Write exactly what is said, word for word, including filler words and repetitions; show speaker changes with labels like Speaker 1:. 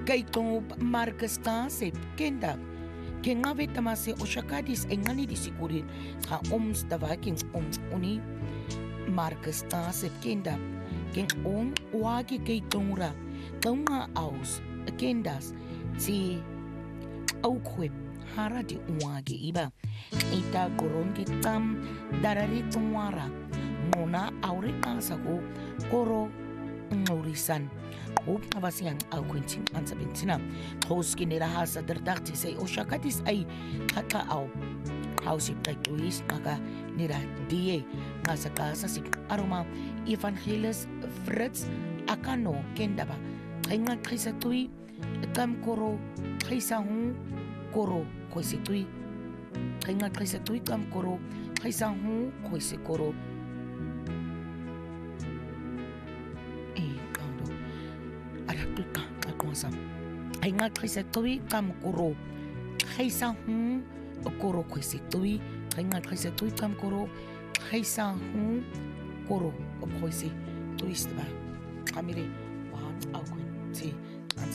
Speaker 1: kay to Marcus Tasip kenda ken ngawe tamase o shakadis ay ngani di sikurin ha oms tavaking om uni Marcus Tasip kenda ken om wagi kay tongra tonga aus kendas si au kwep hara di wagi iba ita koron kitam darari tungwara mona aure asago koro ngorisan op avasiang au quintin ansabentina hoski nera hasa derdakti say o shakatis ay kaka au hausi taituis maka nira die ngasa kasa si aroma evangelist Fritz akano kendaba kainga krisatui kam koro kaisahun koro koisitui kainga krisatui kam koro kaisahun koisikoro ay nga krisatui kam koro kaysa hun koro krisatui ay nga krisatui kam koro kaysa hun koro krisatui ba kamire wan au kwenti